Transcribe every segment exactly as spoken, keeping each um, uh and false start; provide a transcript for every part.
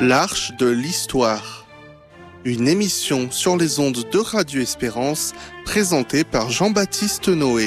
L'Arche de l'Histoire. Une émission sur les ondes de Radio Espérance, présentée par Jean-Baptiste Noé.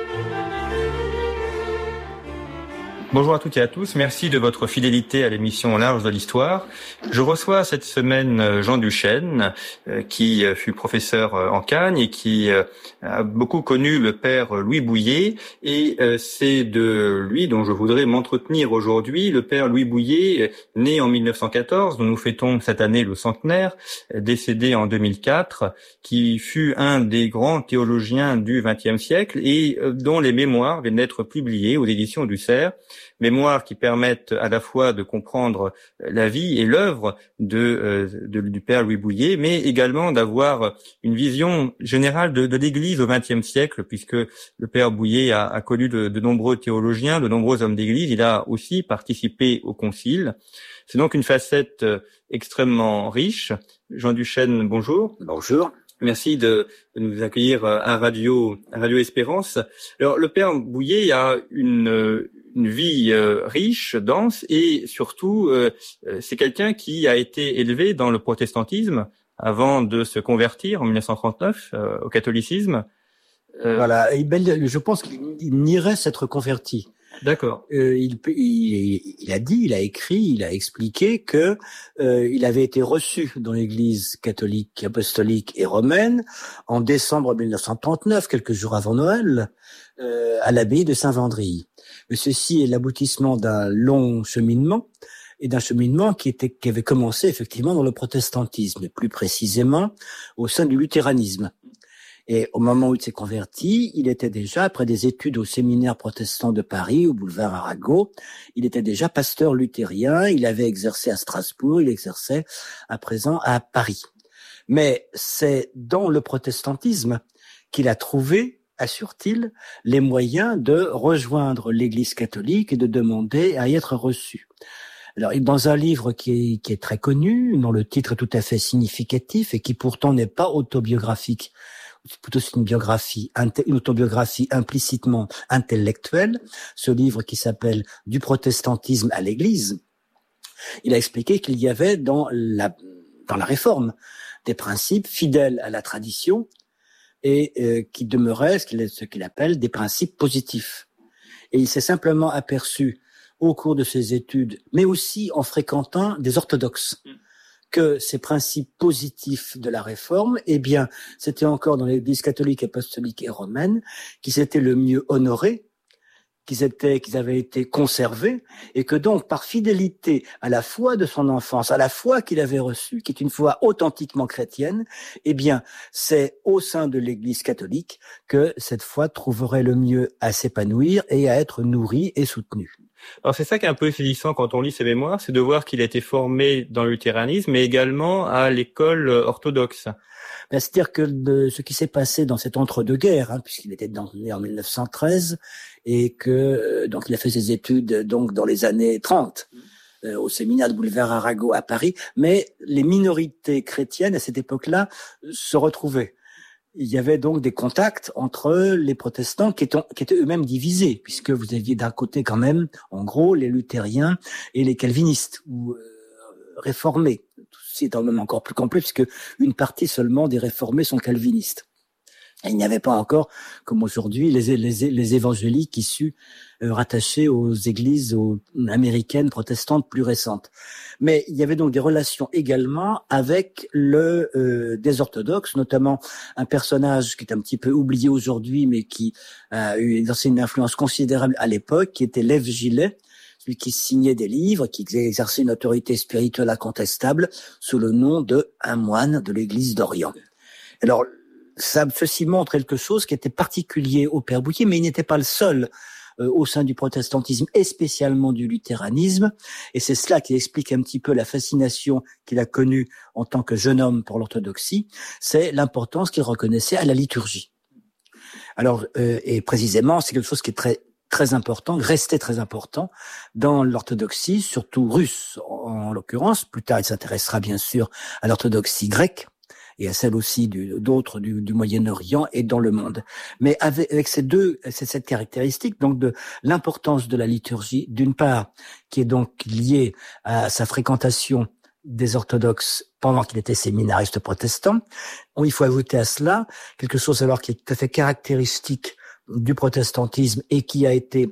Bonjour à toutes et à tous, merci de votre fidélité à l'émission L'Arche de l'Histoire. Je reçois cette semaine Jean Duchesne, qui fut professeur en Cagne et qui a beaucoup connu le père Louis Bouilhet. Et c'est de lui dont je voudrais m'entretenir aujourd'hui. Le père Louis Bouilhet, né en mille neuf cent quatorze, dont nous fêtons cette année le centenaire, décédé en deux mille quatre, qui fut un des grands théologiens du vingtième siècle et dont les mémoires viennent d'être publiées aux éditions du Cerf. Mémoires qui permettent à la fois de comprendre la vie et l'œuvre de, euh, de du père Louis Bouilhet, mais également d'avoir une vision générale de, de l'Église au vingtième siècle, puisque le père Bouilhet a, a connu de, de nombreux théologiens, de nombreux hommes d'Église. Il a aussi participé au Concile. C'est donc une facette extrêmement riche. Jean Duchesne, bonjour. Bonjour. Merci de, de nous accueillir à Radio, à Radio Espérance. Alors, le père Bouilhet a une, une vie euh, riche, dense, et surtout, euh, c'est quelqu'un qui a été élevé dans le protestantisme avant de se convertir en mille neuf cent trente-neuf euh, au catholicisme. Euh... Voilà, et ben, je pense qu'il nierait s'être converti. D'accord. Euh, il, il, il a dit, il a écrit, il a expliqué que euh, il avait été reçu dans l'Église catholique, apostolique et romaine en décembre mille neuf cent trente-neuf, quelques jours avant Noël, euh, à l'abbaye de Saint-Vendry. Mais ceci est l'aboutissement d'un long cheminement et d'un cheminement qui était qui avait commencé effectivement dans le protestantisme, et plus précisément au sein du luthéranisme. Et au moment où il s'est converti, il était déjà, après des études au séminaire protestant de Paris, au boulevard Arago, il était déjà pasteur luthérien, il avait exercé à Strasbourg, il exerçait à présent à Paris. Mais c'est dans le protestantisme qu'il a trouvé, assure-t-il, les moyens de rejoindre l'Église catholique et de demander à y être reçu. Alors, dans un livre qui est, qui est très connu, dont le titre est tout à fait significatif et qui pourtant n'est pas autobiographique, c'est plutôt une biographie, une autobiographie implicitement intellectuelle, ce livre qui s'appelle « Du protestantisme à l'Église », il a expliqué qu'il y avait dans la, dans la Réforme des principes fidèles à la tradition et euh, qui demeuraient ce qu'il, ce qu'il appelle des principes positifs. Et il s'est simplement aperçu au cours de ses études, mais aussi en fréquentant des orthodoxes, que ces principes positifs de la Réforme, eh bien, c'était encore dans l'Église catholique, apostolique et romaine, qui s'étaient le mieux honorés, qu'ils étaient, qu'ils avaient été conservés, et que donc, par fidélité à la foi de son enfance, à la foi qu'il avait reçue, qui est une foi authentiquement chrétienne, eh bien, c'est au sein de l'Église catholique que cette foi trouverait le mieux à s'épanouir et à être nourrie et soutenue. Alors c'est ça qui est un peu saisissant quand on lit ses mémoires, c'est de voir qu'il a été formé dans le luthéranisme, mais également à l'école orthodoxe. Ben, c'est-à-dire que de, ce qui s'est passé dans cet entre-deux-guerres, hein, puisqu'il était dans, né en mille neuf cent treize, et que euh, donc il a fait ses études donc dans les années trente euh, au séminaire de boulevard Arago à Paris, mais les minorités chrétiennes à cette époque-là se retrouvaient. Il y avait donc des contacts entre les protestants qui étaient, qui étaient eux-mêmes divisés, puisque vous aviez d'un côté quand même, en gros, les luthériens et les calvinistes, ou euh, réformés. C'est quand même encore plus complet, puisque une partie seulement des réformés sont calvinistes. Et il n'y avait pas encore, comme aujourd'hui, les, les, les évangéliques issus, euh, rattachés aux églises aux, américaines protestantes plus récentes. Mais il y avait donc des relations également avec le euh, des orthodoxes, notamment un personnage qui est un petit peu oublié aujourd'hui, mais qui a eu une influence considérable à l'époque, qui était Lev Gillet, celui qui signait des livres, qui exerçait une autorité spirituelle incontestable sous le nom de un moine de l'Église d'Orient. Alors, ça, ceci montre quelque chose qui était particulier au père Bouilhet, mais il n'était pas le seul euh, au sein du protestantisme et spécialement du luthéranisme. Et c'est cela qui explique un petit peu la fascination qu'il a connue en tant que jeune homme pour l'orthodoxie, c'est l'importance qu'il reconnaissait à la liturgie. Alors, euh, et précisément, c'est quelque chose qui est très très important, restait très important dans l'orthodoxie, surtout russe en, en l'occurrence. Plus tard, il s'intéressera bien sûr à l'orthodoxie grecque et à celle aussi du, d'autres du, du Moyen-Orient et dans le monde. Mais avec, avec ces deux, c'est cette caractéristique donc de l'importance de la liturgie, d'une part, qui est donc liée à sa fréquentation des orthodoxes pendant qu'il était séminariste protestant. Il faut ajouter à cela quelque chose alors qui est tout à fait caractéristique du protestantisme et qui a été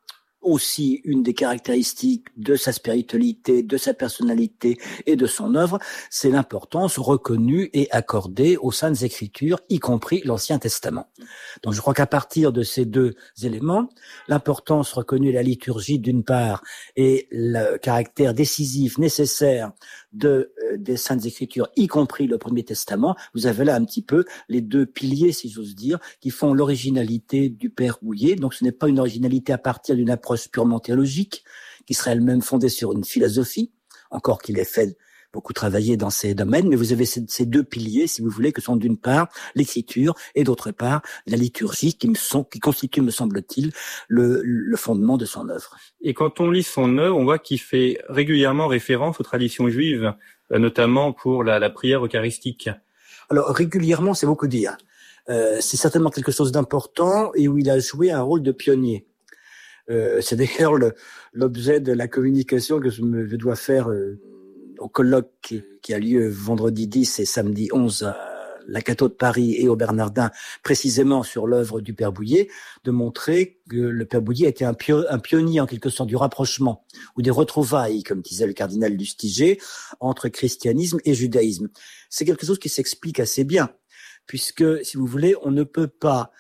aussi une des caractéristiques de sa spiritualité, de sa personnalité et de son œuvre, c'est l'importance reconnue et accordée aux Saintes Écritures, y compris l'Ancien Testament. Donc je crois qu'à partir de ces deux éléments, l'importance reconnue de la liturgie d'une part et le caractère décisif nécessaire de euh, des Saintes Écritures, y compris le Premier Testament, vous avez là un petit peu les deux piliers, si j'ose dire, qui font l'originalité du Père Bouyer. Donc ce n'est pas une originalité à partir d'une approche purement théologique, qui serait elle-même fondée sur une philosophie, encore qu'il ait fait beaucoup travaillé dans ces domaines, mais vous avez ces, ces deux piliers, si vous voulez, que sont d'une part l'écriture et d'autre part la liturgie, qui, me sont, qui constitue, me semble-t-il, le, le fondement de son œuvre. Et quand on lit son œuvre, on voit qu'il fait régulièrement référence aux traditions juives, notamment pour la, la prière eucharistique. Alors régulièrement, c'est beaucoup dire. Euh, c'est certainement quelque chose d'important et où il a joué un rôle de pionnier. Euh, c'est d'ailleurs le, l'objet de la communication que je, me, je dois faire euh, au colloque qui, qui a lieu vendredi dix et samedi onze à la Catho de Paris et au Bernardin, précisément sur l'œuvre du Père Bouyer, de montrer que le Père Bouyer était un, pio, un pionnier en quelque sorte du rapprochement ou des retrouvailles, comme disait le cardinal Lustiger, entre christianisme et judaïsme. C'est quelque chose qui s'explique assez bien, puisque, si vous voulez, on ne peut pas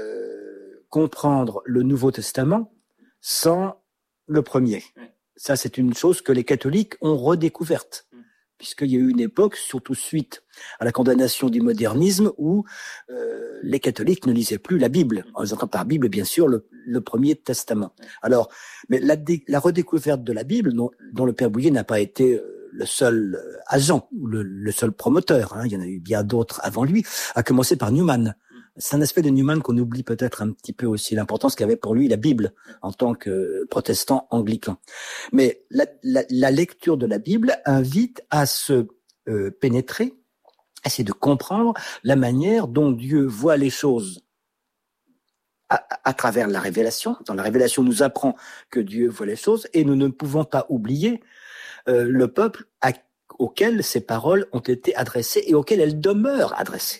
euh, comprendre le Nouveau Testament sans le premier. Ça, c'est une chose que les catholiques ont redécouverte, puisqu'il y a eu une époque, surtout suite à la condamnation du modernisme, où euh, les catholiques ne lisaient plus la Bible. On entend par Bible, bien sûr, le, le Premier Testament. Alors, mais la, dé, la redécouverte de la Bible, dont, dont le Père Bouyer n'a pas été euh, le seul agent, ou le, le seul promoteur, hein, il y en a eu bien d'autres avant lui, à commencer par Newman. C'est un aspect de Newman qu'on oublie peut-être un petit peu aussi, l'importance qu'avait pour lui la Bible en tant que protestant anglican. Mais la, la, la lecture de la Bible invite à se euh, pénétrer, à essayer de comprendre la manière dont Dieu voit les choses à, à travers la révélation. Dans la révélation, nous apprend que Dieu voit les choses et nous ne pouvons pas oublier euh, le peuple à, auquel ces paroles ont été adressées et auquel elles demeurent adressées.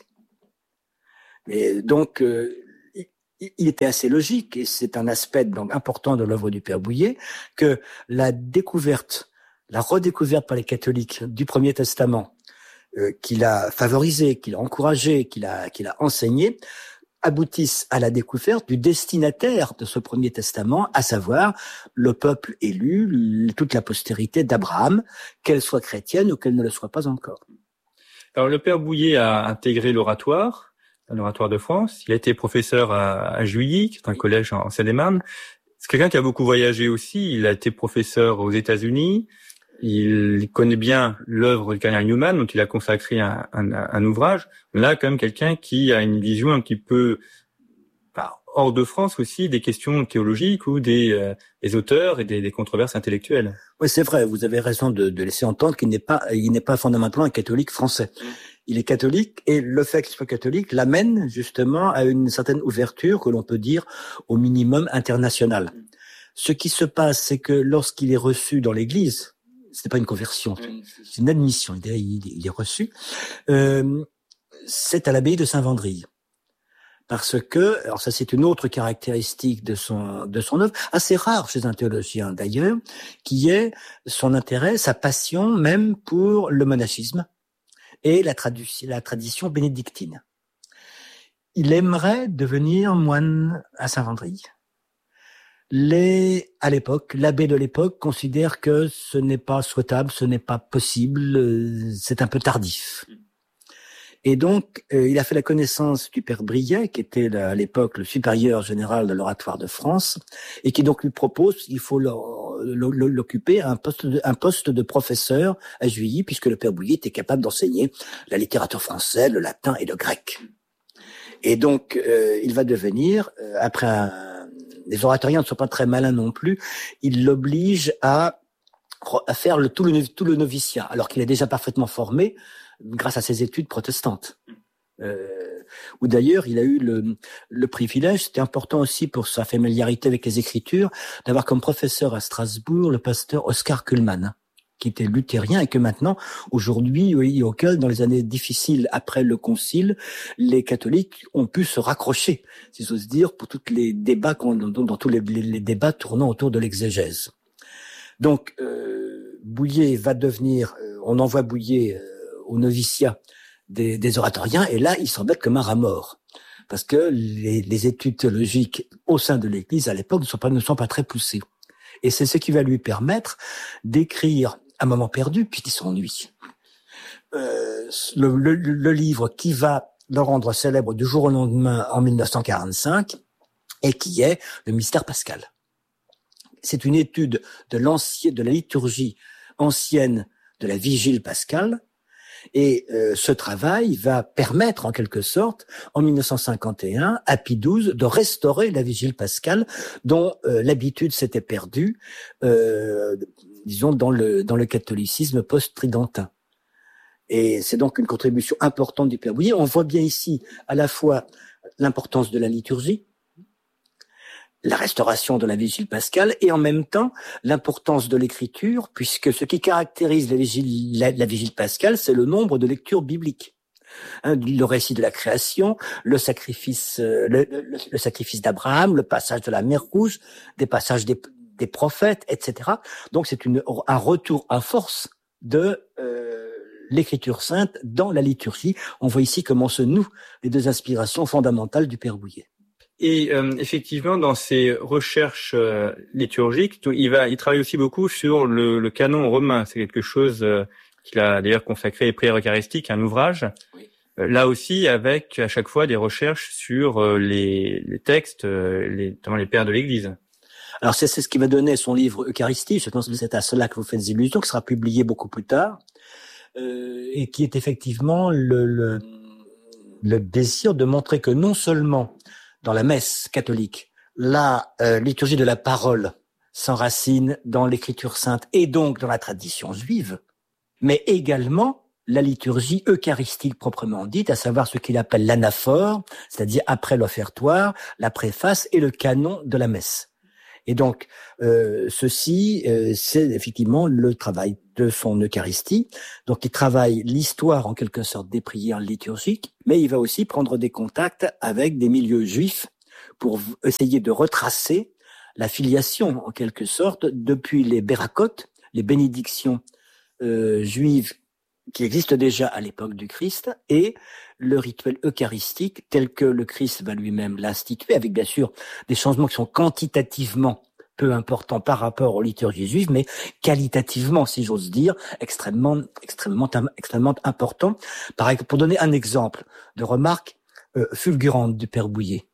Et donc, euh, il était assez logique, et c'est un aspect donc important de l'œuvre du Père Bouyer, que la découverte, la redécouverte par les catholiques du Premier Testament, euh, qu'il a favorisé, qu'il a encouragé, qu'il a, qu'il a enseigné, aboutissent à la découverte du destinataire de ce Premier Testament, à savoir le peuple élu, toute la postérité d'Abraham, qu'elle soit chrétienne ou qu'elle ne le soit pas encore. Alors, le Père Bouyer a intégré l'oratoire, l'oratoire de France. Il a été professeur à, à Juilly, qui est un collège en Seine-et-Marne. C'est quelqu'un qui a beaucoup voyagé aussi. Il a été professeur aux États-Unis. Il connaît bien l'œuvre du cardinal Newman, dont il a consacré un, un, un ouvrage. Là, quand même, quelqu'un qui a une vision un petit peu bah, hors de France aussi des questions théologiques ou des, euh, des auteurs et des, des controverses intellectuelles. Oui, c'est vrai. Vous avez raison de, de laisser entendre qu'il n'est pas, il n'est pas fondamentalement un catholique français. Il est catholique et le fait qu'il soit catholique l'amène justement à une certaine ouverture que l'on peut dire au minimum internationale. Ce qui se passe, c'est que lorsqu'il est reçu dans l'Église, c'est pas une conversion, c'est une admission. Il est, il est reçu. Euh, c'est à l'abbaye de Saint-Vendry, parce que, alors ça c'est une autre caractéristique de son de son œuvre, assez rare chez un théologien d'ailleurs, qui est son intérêt, sa passion même pour le monachisme et la, tradu- la tradition bénédictine. Il aimerait devenir moine à Saint-Vendry. Les, à l'époque, l'abbé de l'époque considère que ce n'est pas souhaitable, ce n'est pas possible, c'est un peu tardif. Et donc, euh, il a fait la connaissance du père Briet, qui était là, à l'époque le supérieur général de l'oratoire de France, et qui donc lui propose, il faut l'occuper un poste de, un poste de professeur à Juilly, puisque le père Bouyer était capable d'enseigner la littérature française, le latin et le grec. Et donc, euh, il va devenir, euh, après un, les oratoriens ne sont pas très malins non plus, il l'oblige à, à faire le, tout, le, tout le noviciat, alors qu'il est déjà parfaitement formé, grâce à ses études protestantes. Euh, où d'ailleurs il a eu le, le privilège, c'était important aussi pour sa familiarité avec les Écritures, d'avoir comme professeur à Strasbourg le pasteur Oscar Kuhlmann, qui étaient luthériens et que maintenant, aujourd'hui, oui, auquel, dans les années difficiles après le concile, les catholiques ont pu se raccrocher, si j'ose dire, pour tous les débats, dans, dans tous les, les, les débats tournant autour de l'exégèse. Donc, euh, Bouillet va devenir, euh, on envoie Bouillet euh, au noviciat des, des oratoriens, et là, il s'embête comme un rat mort. Parce que les, les études théologiques au sein de l'Église, à l'époque, ne sont pas, ne sont pas très poussées. Et c'est ce qui va lui permettre d'écrire Un moment perdu, puisqu'il s'ennuie. Euh, le, le, le livre qui va le rendre célèbre du jour au lendemain en mille neuf cent quarante-cinq, et qui est le Mystère pascal. C'est une étude de l'ancien, de la liturgie ancienne de la Vigile pascale, et euh, ce travail va permettre, en quelque sorte, en mille neuf cent cinquante et un, à Pie douze, de restaurer la Vigile pascale, dont euh, l'habitude s'était perdue, euh, disons, dans le, dans le catholicisme post-tridentin. Et c'est donc une contribution importante du Père Bouillet. On voit bien ici, à la fois, l'importance de la liturgie, la restauration de la Vigile pascale, et en même temps l'importance de l'écriture, puisque ce qui caractérise la Vigile, la, la Vigile pascale, c'est le nombre de lectures bibliques. Hein, le récit de la création, le sacrifice, le, le, le sacrifice d'Abraham, le passage de la mer Rouge, des passages des, des prophètes, et cetera. Donc c'est une, un retour à force de euh, l'écriture sainte dans la liturgie. On voit ici comment se nouent les deux inspirations fondamentales du Père Bouillet. Et euh, effectivement, dans ses recherches euh, liturgiques, il va, il travaille aussi beaucoup sur le, le canon romain. C'est quelque chose euh, qu'il a d'ailleurs consacré, les prières eucharistiques, un ouvrage. Oui. Euh, là aussi, avec à chaque fois des recherches sur euh, les, les textes, euh, les, notamment les pères de l'Église. Alors c'est, c'est ce qui va donner son livre Eucharistie. Je pense que c'est à cela que vous faites illusion, qui sera publié beaucoup plus tard, euh, et qui est effectivement le, le, le désir de montrer que non seulement dans la messe catholique, la euh, liturgie de la parole s'enracine dans l'écriture sainte et donc dans la tradition juive, mais également la liturgie eucharistique proprement dite, à savoir ce qu'il appelle l'anaphore, c'est-à-dire après l'offertoire, la préface et le canon de la messe. Et donc, euh, ceci, euh, c'est effectivement le travail de son Eucharistie. Donc, il travaille l'histoire, en quelque sorte, des prières liturgiques, mais il va aussi prendre des contacts avec des milieux juifs pour essayer de retracer la filiation, en quelque sorte, depuis les béracotes, les bénédictions euh, juives qui existent déjà à l'époque du Christ, et le rituel eucharistique tel que le Christ va lui-même l'instituer, avec bien sûr des changements qui sont quantitativement peu importants par rapport aux liturgies juives, mais qualitativement, si j'ose dire, extrêmement, extrêmement, extrêmement importants. Par exemple, pour donner un exemple de remarque euh, fulgurante du Père Bouillet,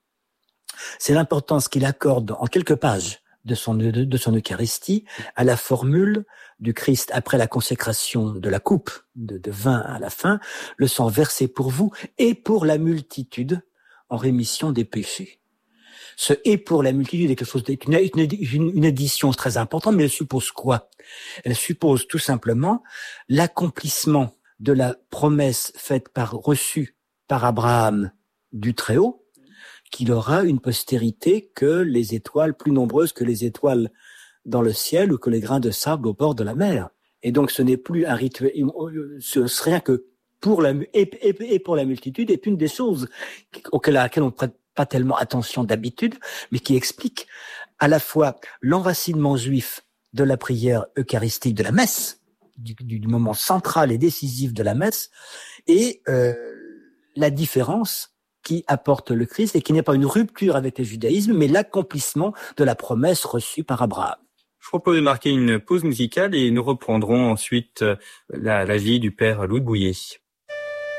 c'est l'importance qu'il accorde en quelques pages de son, de, de son Eucharistie à la formule du Christ après la consécration de la coupe de, de vin à la fin, le sang versé pour vous et pour la multitude en rémission des péchés. Ce « et pour la multitude » est quelque chose, une, une, une édition très importante, mais elle suppose quoi? Elle suppose tout simplement l'accomplissement de la promesse faite par, reçue par Abraham du Très-Haut, qu'il aura une postérité que les étoiles, plus nombreuses que les étoiles dans le ciel ou que les grains de sable au bord de la mer. Et donc ce n'est plus un rituel, ce serait rien que pour la, et, et, et pour la multitude est une des choses auxquelles, à laquelle on ne prête pas tellement attention d'habitude, mais qui explique à la fois l'enracinement juif de la prière eucharistique de la messe, du, du moment central et décisif de la messe, et euh, la différence qui apporte le Christ et qui n'est pas une rupture avec le judaïsme, mais l'accomplissement de la promesse reçue par Abraham. Je propose de marquer une pause musicale et nous reprendrons ensuite la, la vie du père Louis Bouillet.